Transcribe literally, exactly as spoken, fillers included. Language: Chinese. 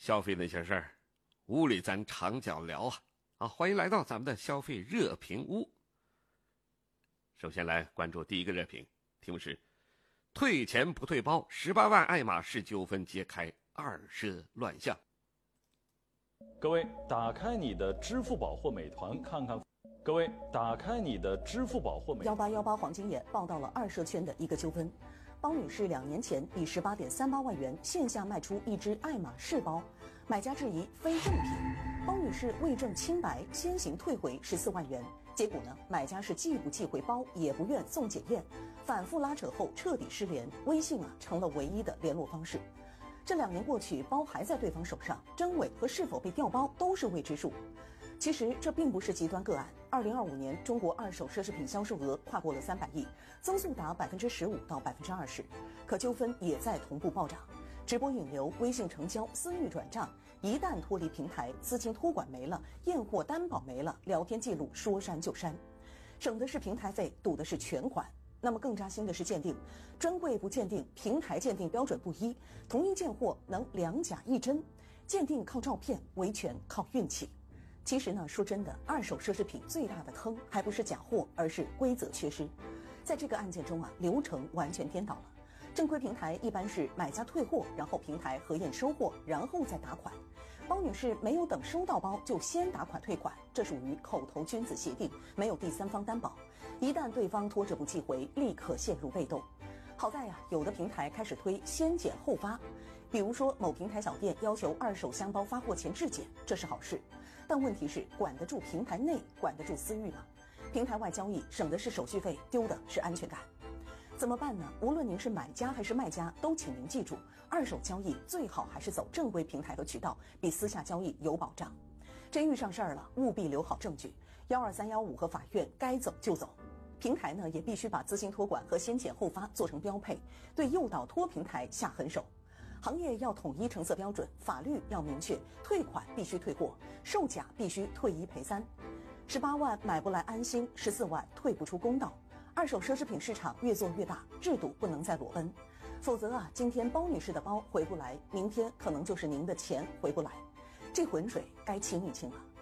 消费那些事儿，屋里咱长脚聊啊！啊，欢迎来到咱们的消费热评屋。首先来关注第一个热评，题目是退钱不退包，十八万爱马仕纠纷揭开，二奢乱象。 各位，打开你的支付宝或美团看看。各位，打开你的支付宝或美幺八幺八黄金眼报道了二奢圈的一个纠纷。包女士两年前以十八点三八万元线下卖出一只爱马仕包，买家质疑非正品，包女士为证清白，先行退回十四万元。结果呢，买家是既不寄回包，也不愿送检验，反复拉扯后彻底失联，微信啊成了唯一的联络方式。这两年过去，包还在对方手上，真伪和是否被调包都是未知数。其实这并不是极端个案。二零二五年，中国二手奢侈品销售额跨过了三百亿，增速达百分之十五到百分之二十，可纠纷也在同步暴涨。直播引流、微信成交、私域转账，一旦脱离平台，资金托管没了，验货担保没了，聊天记录说删就删，省的是平台费，赌的是全款。那么更扎心的是鉴定，专柜不鉴定，平台鉴定标准不一，同一件货能两假一真，鉴定靠照片，维权靠运气。其实呢，说真的，二手奢侈品最大的坑还不是假货，而是规则缺失。在这个案件中啊，流程完全颠倒了。正规平台一般是买家退货，然后平台核验收货，然后再打款。包女士没有等收到包就先打款退款，这属于口头君子协定，没有第三方担保。一旦对方拖着不寄回，立刻陷入被动。好在呀、啊，有的平台开始推先检后发，比如说某平台小店要求二手箱包发货前质检，这是好事。但问题是，管得住平台内，管得住私域吗？平台外交易省的是手续费，丢的是安全感。怎么办呢？无论您是买家还是卖家，都请您记住，二手交易最好还是走正规平台和渠道，比私下交易有保障。真遇上事儿了，务必留好证据。幺二三幺五和法院该走就走。平台呢，也必须把资金托管和先检后发做成标配，对诱导托平台下狠手。行业要统一成色标准，法律要明确，退款必须退货，售假必须退一赔三。十八万买不来安心，十四万退不出公道。二手奢侈品市场越做越大，制度不能再裸奔，否则啊，今天包女士的包回不来，明天可能就是您的钱回不来，这浑水该清一清了。